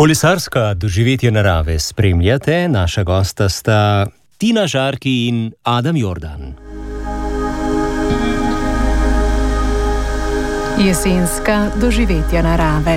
Kolesarska doživetja narave spremljate, naša gosta sta Tina Žarki in Adam Jordan. Jesenska doživetja narave.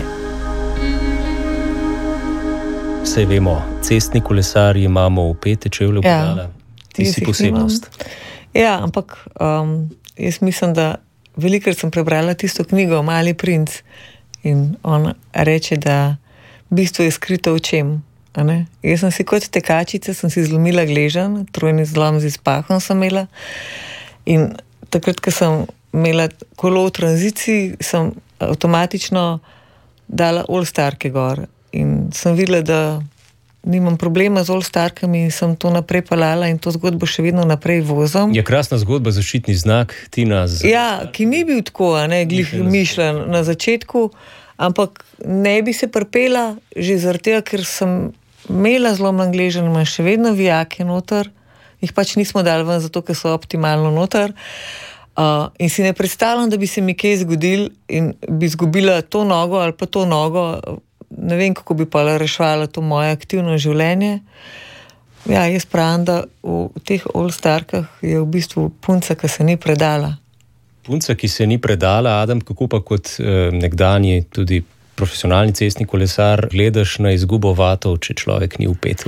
Saj vemo, cestni kolesarji imamo vpete čevlje pedala. Ti si posebnost. Ja, ampak jaz mislim, da velikokrat sem prebrala tisto knjigo Mali princ in on reče, da bistvo je skrito v čem. Jaz sem si kot tekačica, sem si zlomila gleženj, trojni zlom z izpahom sem imela in takrat, ko sem imela kolo v tranziciji, sem avtomatično dala all-starke gor in sem videla, da nimam problema z all-starkami in sem to naprej pelala in to zgodbo še vedno naprej vozim. Je krasna zgodba, zaščitni znak, Tina. Ja, ki ni bil tako, glih mišljen na začetku, ampak ne bi se pripela že zaradi tega, ker sem imela zlomljen gleženj, imam še vedno vijake noter, jih pač nismo dali ven, zato ker so optimalno noter. In si ne predstavljam, da bi se mi kaj zgodil in bi izgubila to nogo ali pa to nogo, ne vem, kako bi pa rešvala to moje aktivno življenje. Ja, jaz pravim, da v teh all-starkah je v bistvu punca, ki se ni predala. Punca, ki se ni predala, Adam, kako pa kot nekdanji tudi profesionalni cestni kolesar gledaš na izgubo vatov, če človek ni vpet?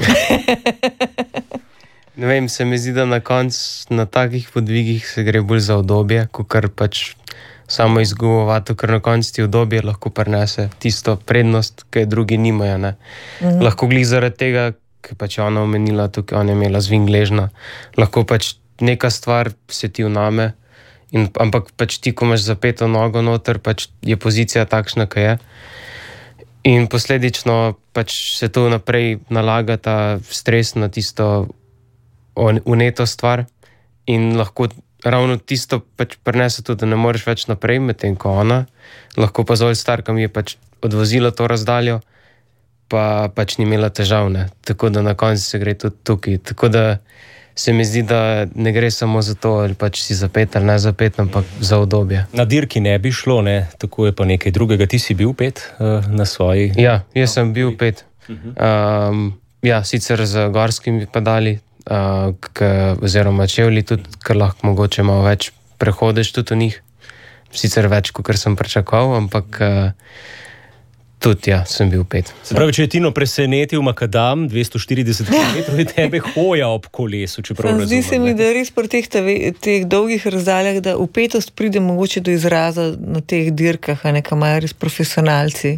Ne vem, se mi zdi, da na koncu na takih podvigih se gre bolj za udobje, kakor pač samo izgubo vatov, ker na koncu ti udobje lahko prinese tisto prednost, ki drugi nimajo. Ne? Lahko glih zaradi tega, ki pač ona omenila tukaj, ona je imela zvin gležna, lahko pač neka stvar se ti vname, ampak pač ti, ko imaš zapeto nogo noter, pač je pozicija takšna, ki je. In posledično pač se to naprej nalaga ta stres na tisto uneto stvar in lahko ravno tisto pač prinese tudi, da ne moreš več naprej, medtem ko ona, lahko pa z all-starkami je pač odvozila to razdaljo, pa pač ni imela težav, ne. Tako da na koncu se gre tudi tukaj. Tako da se mi zdi, da ne gre samo za to, ali pač si zapet ali ne zapet, ampak za udobje. Na dirki ne bi šlo, ne? Tako je pa nekaj drugega. Ti si bil pet na svoji? Ja, jaz sem bil pet. Ja, sicer z gorskimi pedali, oziroma čevlji tudi, ker lahko mogoče malo več prehodeš tudi v njih. Sicer več, kot sem pričakoval, ampak tudi, ja, sem bil pet. Se pravi, če je Tino presenetil makadam, 240 km, je tebe hoja ob kolesu, čeprav razumem. Zdi se mi, da res pri teh dolgih razdaljah, da vpetost pride mogoče do izraza na teh dirkah, kam imajo res profesionalci.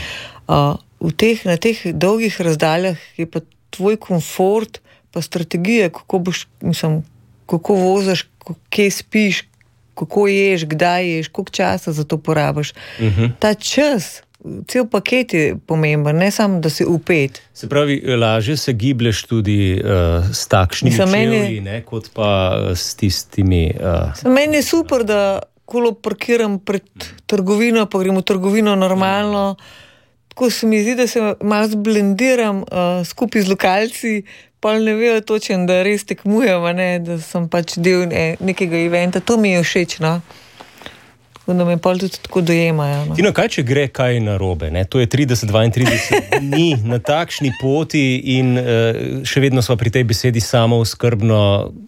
Na teh dolgih razdaljah je pa tvoj komfort, pa strategija, kako boš, kako voziš, kje spiš, kako ješ, kdaj ješ, koliko časa za to porabiš. Ta čas, cel paket je pomemben, ne samo, da si vpet. Se pravi, lažje se giblješ tudi s takšnimi čevlji, ne, kot pa s tistimi... Meni je super, da kolo parkiram pred trgovino, pa grem v trgovino normalno. Tako se mi zdi, da se malo zblendiram skupaj z lokalci, pa ne vejo točen, da res tekmujem, da sem pač del nekega eventa. To mi je všeč, no. Tako da me pol tudi tako dojemajo. No. Tino, kaj če gre kaj narobe? Ne? To je 30-32 dni na takšni poti in še vedno sva pri tej besedi samooskrbno.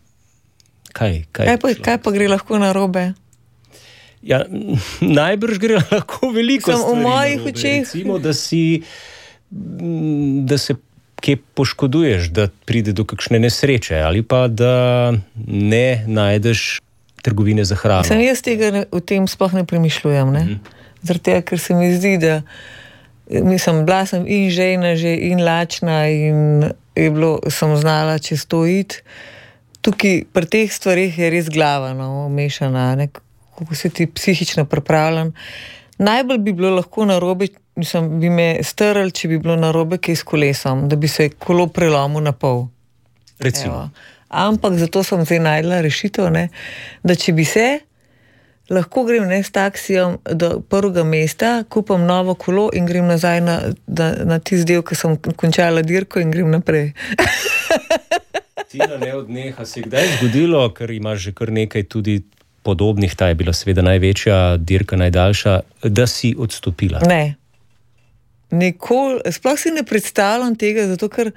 Kaj pa gre lahko narobe? Ja, najbrž gre lahko veliko stvari v mojih narobe. očeh. Recimo, da se kje poškoduješ, da pride do kakšne nesreče ali pa da ne najdeš trgovine za hrano. Jaz tega v tem sploh ne premišljujem, ne? Zaradi tega, ker se mi zdi, da bila sem in žejna že in lačna in sem znala čez to iti. Tukaj pri teh stvarih je res glava mešana, ne? Kako si ti psihično pripravljen. Najbolj bi bilo lahko narobe, bi me strl, če bi bilo narobe kaj s kolesom, da bi se kolo prelomil na pol. Recimo. Ampak zato sem zdaj najdla rešitev, ne, da če bi se, lahko grem s taksijem do prvega mesta, kupam novo kolo in grem nazaj na tisti del, ki sem končala dirko in grem naprej. Tina ne odneha. Se je kdaj zgodilo, ker imaš že kar nekaj tudi podobnih, ta je bila seveda največja dirka, najdaljša, da si odstopila? Ne. sploh si ne predstavljam tega, zato ker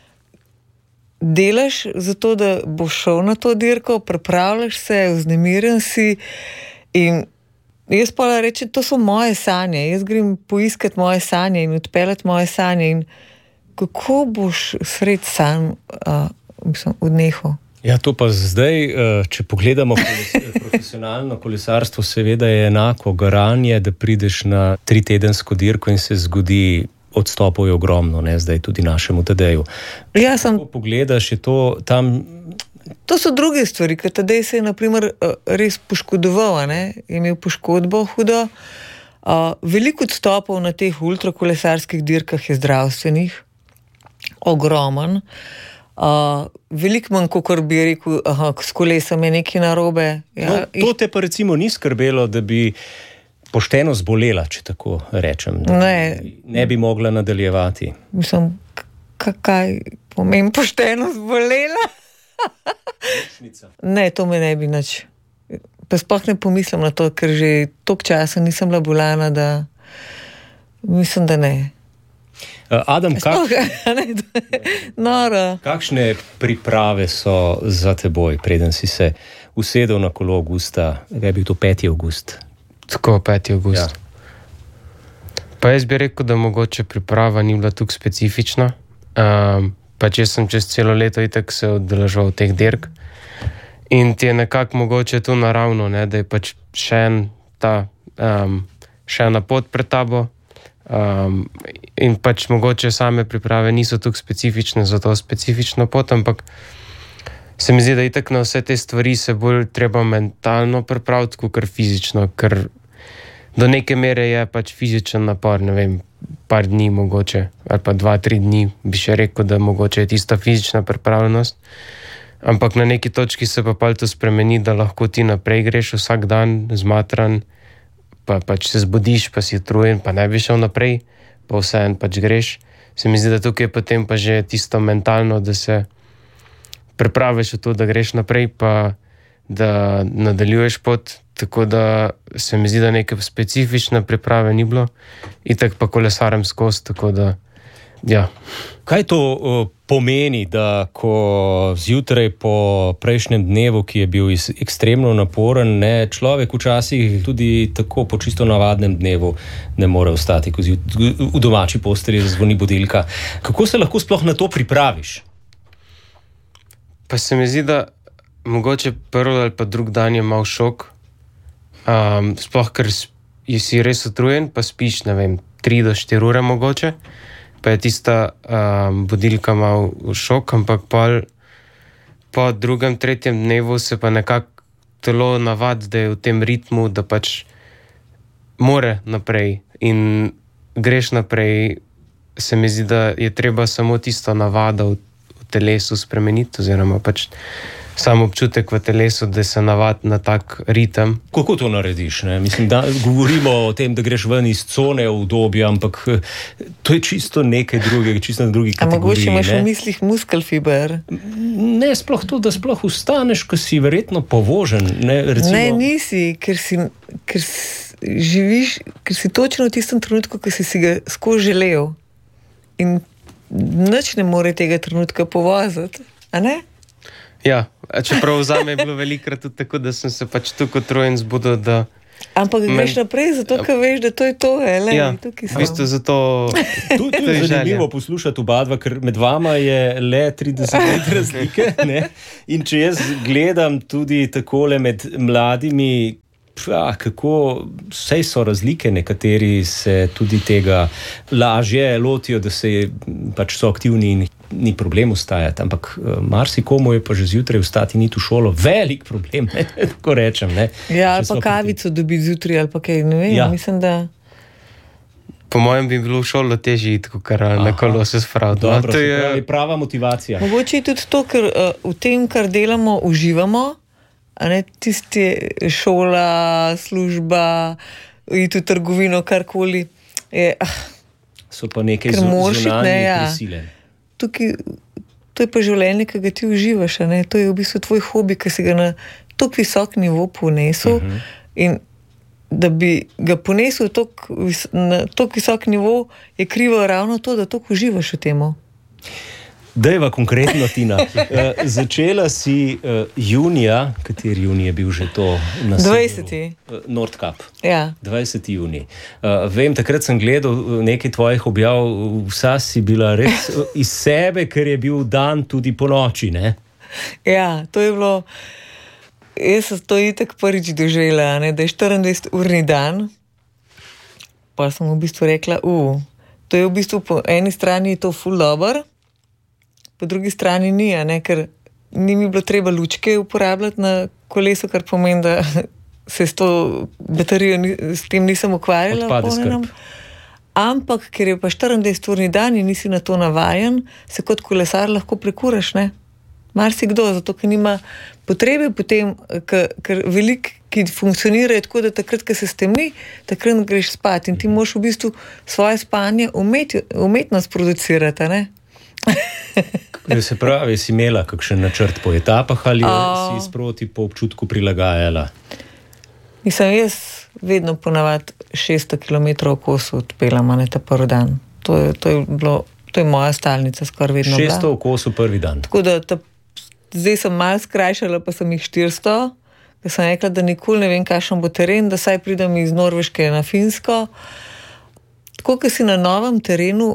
delaš zato, da boš šel na to dirko, pripravljaš se, vznemiren si in jaz pa rečem, to so moje sanje, jaz grem poiskati moje sanje in odpeljati moje sanje in kako boš sred sanj odnehal? Ja, to pa zdaj, če pogledamo profesionalno kolesarstvo, seveda je enako garanje, da prideš na 3-tedensko dirko in se zgodi, odstopov je ogromno, ne, zdaj tudi našemu Tadeju. Ja, ko pogledaš, je to tam... To so druge stvari, ker Tadej se je naprimer res poškodoval, ne, je imel poškodbo hudo. Veliko odstopov na teh ultrakolesarskih dirkah je zdravstvenih, ogromen. Veliko manj, kot bi rekel, s kolesom je nekaj narobe. Ja, to te pa recimo ni skrbelo, da bi pošteno zbolela, če tako rečem. Ne bi mogla nadaljevati. Mislim, kaj pomeni pošteno zbolela? Ne, to me ne bi nič. Pa sploh ne pomislim na to, ker že toliko časa nisem bila bolana, da mislim, da ne. Adam, kakšne priprave so za teboj, preden si se usedel na kolo avgusta? Kaj je bil to 5. avgust? Tako, 5. avgust. Ja. Pa jaz bi rekel, da mogoče priprava ni bila tukaj specifična. Pač jaz sem čez celo leto itak se udeleževal teh dirk in ti je nekako mogoče to naravno, ne, da je pač še ena pot pred tabo. In pač mogoče same priprave niso tukaj specifične za to specifično pot, ampak se mi zdi, da itak na vse te stvari se bolj treba mentalno pripraviti, kot fizično, ker do neke mere je pač fizičen napor, ne vem, par dni mogoče, ali pa 2-3 dni bi še rekel, da mogoče je tista fizična pripravljenost, ampak na neki točki se pa to spremeni, da lahko ti naprej greš vsak dan zmatran, pa pač se zbudiš, pa si utrujen, pa ne bi šel naprej, pa vseeno pač greš. Se mi zdi, da tukaj je potem pa že tisto mentalno, da se pripraviš v to, da greš naprej, pa da nadaljuješ pot, tako da se mi zdi, da neke specifične priprave ni bilo, itak pa kolesarem skozi, tako da, ja. Kaj to pomeni, da ko zjutraj po prejšnjem dnevu, ki je bil ekstremno naporen, ne, človek včasih tudi tako po čisto navadnem dnevu ne more ostati, ko v domači postelji zazvoni budilka. Kako se lahko sploh na to pripraviš? Pa se mi zdi, da mogoče prvi ali pa drug dan je mal šok, sploh ker si res utrujen, pa spiš, ne vem, 3 do 4 ure mogoče, pa je tista budilka mal šok, ampak po drugem, tretjem dnevu se pa nekako telo navadi, da je v tem ritmu, da pač more naprej in greš naprej. Se mi zdi, da je treba samo tisto navado v telesu spremeniti, oziroma pač sam občutek v telesu, da se navadi na tak ritem. Kako to narediš? Ne? Mislim, da govorimo o tem, da greš ven iz cone udobja, ampak to je čisto nekaj drugega, čisto na drugi kategoriji. A mogoče imaš v mislih muskelfiber? Ne, sploh to, da sploh ustaneš, ko si verjetno povožen. Ne, nisi, ker živiš, ker si točno v tistem trenutku, ko si ga skozi želel. In nič ne more tega trenutka povoziti, a ne? Ja, čeprav zame je bilo velikrat tudi tako, da sem se pač tukaj utrujen zbudil, da... Ampak greš naprej, zato ker veš, da to je to, le, ja, tukaj v bistvu zato... Tu je zanimivo poslušati oba dva, ker med vama je le 30 let razlike, ne? In če jaz gledam tudi takole med mladimi, kako vse so razlike, nekateri se tudi tega lažje lotijo, da pač so aktivni in ni problem ustajati, ampak marsikomu je pa že zjutraj vstati in iti v šolo velik problem, tako rečem. Ne? Ja, ali pa kavico dobiti zjutraj, ali pa kaj, ne vem, ja. Mislim, da... Po mojem bi bilo v šolo težje iti, kar na kolo se spraviti. Dobro, se pravi prava motivacija. Mogoče je tudi to, ker v tem, kar delamo, uživamo, a ne tisti šola, služba, iti v trgovino, karkoli. So pa nekaj zunanje prisile. Tukaj, to je pa življenje, ki ga ti uživaš, ne? To je v bistvu tvoj hobi, ki si ga na tako visok nivo ponesel in da bi ga ponesel na tako visok nivo, je krivo ravno to, da toliko uživaš v temu. Dajva konkretno, Tina. Začela si junija, kateri junij je bil že to? 20. Nordkap. Ja. 20. junij. Vem, takrat sem gledal nekaj tvojih objav, vsa si bila res iz sebe, ker je bil dan tudi po noči, ne? Ja, to je bilo... Jaz sem to itak prvič doživela, ne, da je 24-urni dan, pa sem v bistvu rekla, to je v bistvu po eni strani to ful dobro, po drugi strani ni, ne, ker ni mi bilo treba lučke uporabljati na kolesu, kar pomeni, da se s to baterijo s tem nisem ukvarjala. Odpade skrb. Ampak, ker je pa 24-urni dan in nisi na to navajen, se kot kolesar lahko prekuraš, ne? Marsikdo, zato ker nima potrebe potem, ker veliko, ki funkcionirajo tako, da takrat, ko se stemni, takrat greš spat in ti moraš v bistvu svoje spanje umetno sproducirati, ne? Se pravi, si imela kakšen načrt po etapah ali si sproti po občutku prilagajala? Mislim, jaz vedno ponavadi 600 km v kosu odpeljam, ne, ta prvi dan. To je moja stalnica, skoraj vedno 600 v kosu prvi dan. Tako da zdaj sem malo skrajšala, pa sem jih 400, ker sem rekla, da nikoli ne vem, kakšen bo teren, da saj pridem iz Norveške na Finsko. Tako, ker si na novem terenu,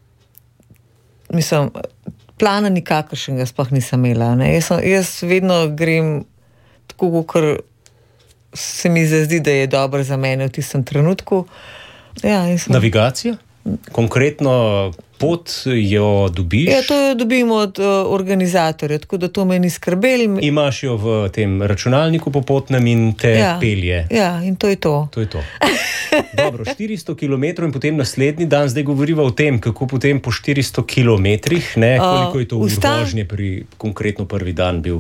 mislim, plana nikakršnega sploh nisem imela. Ne? Jaz vedno grem tako, kot se mi zdi, da je dobro za mene v tistem trenutku. Ja, Navigacija? Konkretno pot jo dobiš? Ja, to jo dobim od organizatorja, tako da to me ni skrbel. Imaš jo v tem računalniku popotnem in te pelje. Ja, in to je to. To je to. Dobro, 400 km in potem naslednji dan, zdaj govoriva o tem, kako potem po 400 km, ne, koliko je to vožnje pri konkretno prvi dan bil.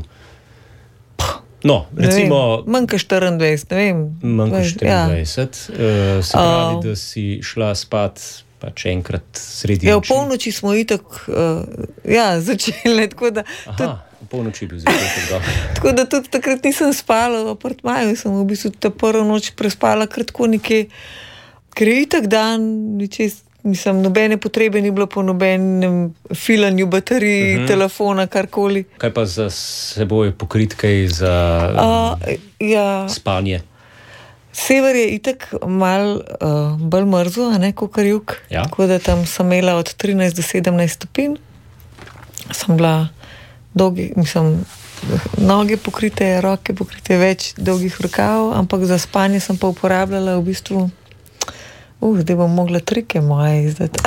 No, recimo... Manj kot 24, ne vem. Manj kot 24. Se pravi, da si šla spat pač enkrat sredi noči. Ja, v polnoči smo itak začeli, tako da... v polnoči je bil začetek. Tako da tudi takrat nisem spala v apartmaju, sem v bistvu ta prvo noč prespala kratko nekje, ker je itak dan, mislim, nobene potrebe ni bilo po nobenem filanju baterij, telefona, karkoli. Kaj pa za seboj pokritkaj za spanje? Sever je itak malo bolj mrzo, a ne, kakor jug. Ja. Tako da tam sem imela od 13 do 17 stopinj. Sem bila noge pokrite, roke pokrite, več dolgih rokav, ampak za spanje sem pa uporabljala v bistvu zdaj bom mogla trike moje izdati.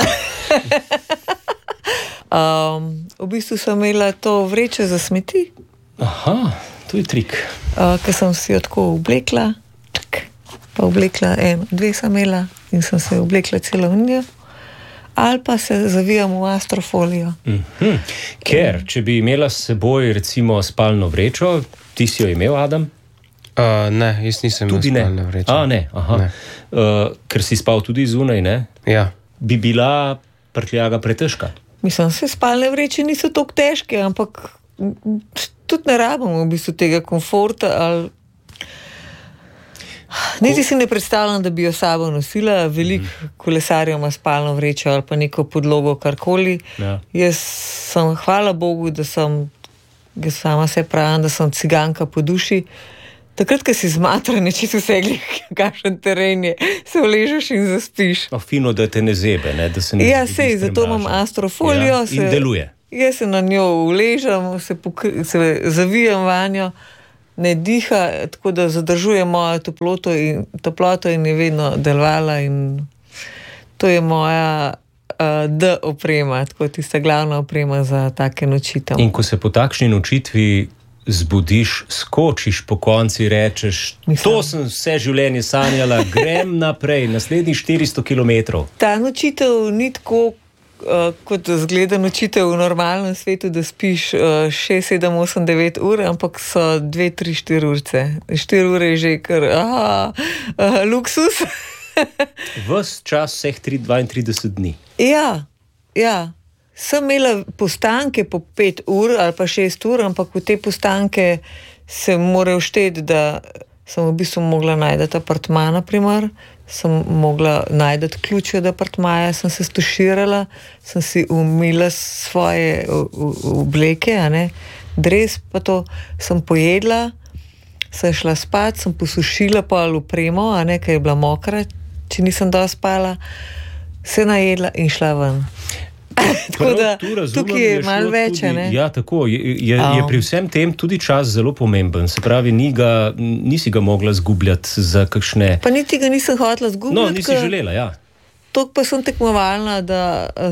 V bistvu sem imela to vrečo za smeti. Aha, to je trik. Ker sem si jo tako oblekla, pa oblekla dve sem imela in sem se oblekla celo v njo. Ali pa se zavijam v astrofolijo. Ker, če bi imela s seboj recimo spalno vrečo, ti si jo imel, Adam? Ne, jaz nisem imel spalne vreče. Ne, aha. Ker si spal tudi zunaj, ne? Ja. Bi bila prtljaga pretežka? Mislim, vse spalne vreče niso toliko težke, ampak tudi ne rabimo v bistvu tega komforta ali... Niti si ne predstavljam, da bi jo sabo nosila, veliko kolesarjev ima spalno vrečo ali pa neko podlogo, karkoli. Ja. Jaz sem, hvala Bogu, da sem, sama se pravim, da sem ciganka po duši. Takrat, ko si zmatran, če si vse kakšen teren je, se uležeš in zaspiš. Fino, da te ne zebe, ne? Da se ne sej, zato imam astrofolijo. In deluje. Jaz se na njo uležem, se zavijam vanjo, ne diha, tako da zadržuje mojo toploto in je vedno delovala in to je moja oprema, tako tista glavna oprema za take nočitev. In ko se po takšni nočitvi zbudiš, skočiš po konci, rečeš, to sem vse življenje sanjala, grem naprej, naslednjih 400 km. Ta nočitev ni tako, kot zgleda nočitev v normalnem svetu, da spiš 6, 7, 8, 9 ur, ampak so 2, 3, 4 urce. 4 ure je že kar luksus. Ves čas vseh 32 dni. Ja. Sem imela postanke po 5 ur ali pa 6 ur, ampak v te postanke se morajo šteti, da sem v bistvu mogla najti apartma, naprimer, sem mogla najti ključe od apartmaja, sem se stuširala, sem si umila svoje obleke, dres pa to, sem pojedla, sem šla spat, sem posušila pol opremo, ker je bila mokra, če nisem dosti spala, se najedla in šla ven. Tako da tukaj je malo več, ne? Ja, tako. Je pri vsem tem tudi čas zelo pomemben. Se pravi, nisi ga mogla zgubljati za kakšne... Pa niti ga nisem hotela zgubljati. No, nisi želela, ja. Toliko pa sem tekmovalna, da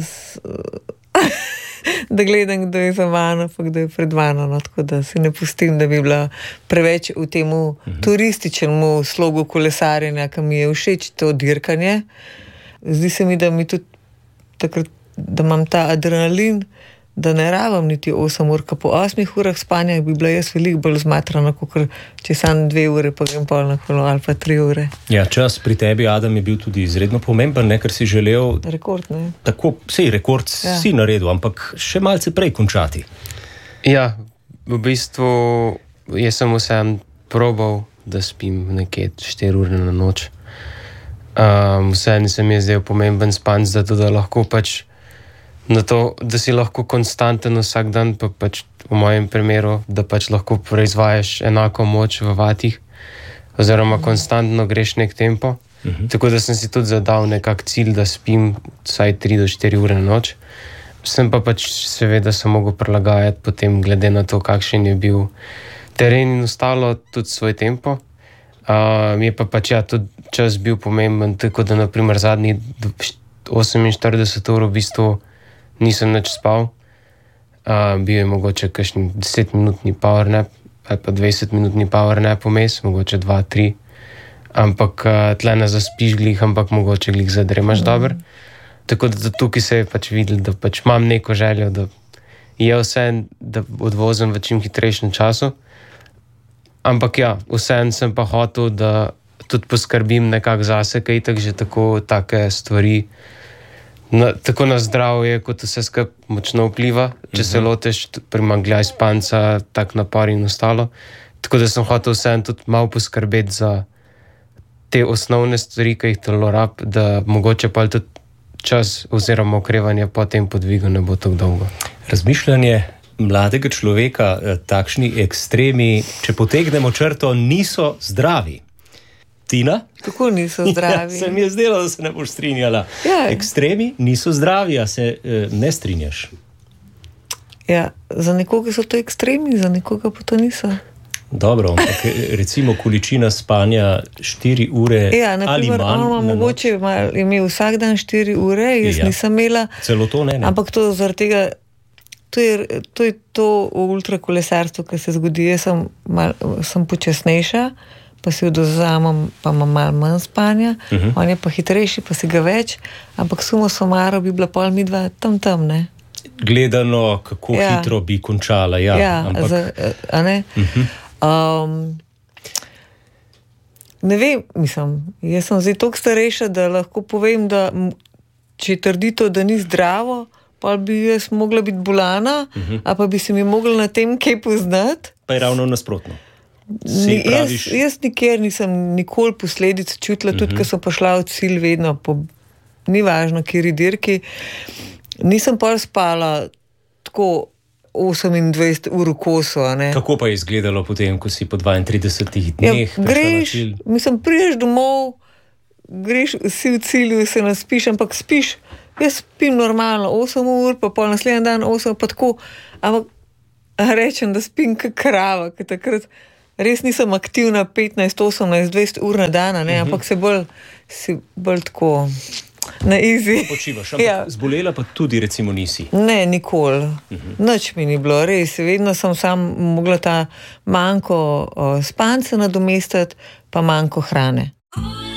gledam, kdo je za mano, pa kdo je pred mano, no, tako da se ne pustim, da bi bila preveč v temu turističnemu slogu kolesarjenja, ki mi je všeč to dirkanje. Zdi se mi, da mi tudi takrat, da imam ta adrenalin, da ne rabim niti 8 ur, po 8 urah spanja bi bila jaz veliko bolj zmatrana, kot če sam 2 ure pa grem pol na kolo ali pa 3 ure. Ja, čas pri tebi, Adam, je bil tudi izredno pomemben, ker si želel... Rekord, ne? Tako, rekord si naredil, ampak še malce prej končati. Ja, v bistvu jaz sem vsem probal, da spim nekje 4 ure na noč. Vseeno se mi je zdaj pomemben spanc, zato da lahko pač na to, da si lahko konstanten vsak dan, pa pač v mojem primeru, da pač lahko proizvajaš enako moč v vatih, oziroma konstantno greš nek tempo. Tako da sem si tudi zadal nekak cilj, da spim vsaj 3 do 4 ure na noč. Sem pa pač seveda se mogel prilagajati potem glede na to, kakšen je bil teren in ostalo tudi svoj tempo. Je pa pač tudi čas bil pomemben, tako da naprimer zadnjih 48 ur v bistvu nisem nič spal. Bil je mogoče kakšen 10-minutni power nap ali pa 20-minutni power nap vmes, mogoče 2-3. Ampak tle ne zaspiš glih, ampak mogoče glih zadremaš dobro. Tako da tukaj se je pač videl, da pač imam neko željo, da je vse, da odvozim v čim hitrejšem času. Ampak ja, vseeno sem pa hotel, da tudi poskrbim nekako zase, kaj itak že tako take stvari, tako na zdravje, kot vse skup močno vpliva, če se loteš primanjkljaj spanca, tak napor in ostalo. Tako da sem hotel vseeno tudi malo poskrbeti za te osnovne stvari, ki jih telo rab, da mogoče pa tudi čas oziroma okrevanje po tem podvigu ne bo tako dolgo. Razmišljanje mladega človeka, takšni ekstremi, če potegnemo črto, niso zdravi. Tina? Kako niso zdravi? Ja, se mi je zdelo, da se ne boš strinjala. Ja. Ekstremi niso zdravi, a se ne strinjaš? Ja, za nekoga so to ekstremi, za nekoga pa to niso. Dobro, ampak recimo količina spanja 4 ure ali manj na noč. Mogoče je imel vsak dan 4 ure, jaz nisem imela. Celo to ne. Ampak to zaradi tega, to je to v ultrakolesarstvu, ki se zgodi, jaz sem počasnejša, pa si odvzamem, pa imam malo manj spanja, on je pa hitrejši, pa si ga več, ampak suma summarum bi bila pol midva tam, ne? Gledano, kako hitro bi končala, a ne? Ne vem, mislim, jaz sem zdaj toliko starejša, da lahko povem, da če je trditev, da ni zdravo, pa bi jaz mogla biti bolana, a pa bi se mi mogla na tem kaj poznati. Pa je ravno nasprotno. Jaz nikjer nisem nikoli posledic čutila, tudi ko sem pa šla v cilj vedno, ni važno, kjeri dirki, nisem pa spala tako 28 ur v kosu, a ne. Kako pa je izgledalo potem, ko si po 32 dneh greš, priješ domov, greš, si v cilju, se naspiš, ampak spiš, jaz spim normalno 8 ur, pa pol naslednji dan 8, pa tako, ampak rečem, da spim kot krava, ker takrat res nisem aktivna 15, 18, 20 ur na dan, ne, ampak si bolj tako na easy. Počivaš, ampak zbolela pa tudi recimo nisi. Ne, nikoli. Nič mi ni bilo, res. Vedno sem mogla ta manjko spanca nadomestiti, pa manjko hrane.